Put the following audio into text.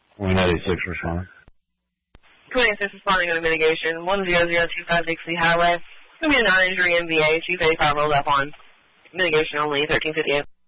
196 respond. 26 responding to mitigation, 10025 Dixie Highway. It's going to be a non-injury MVA, 235 rolled up on mitigation only, 1358.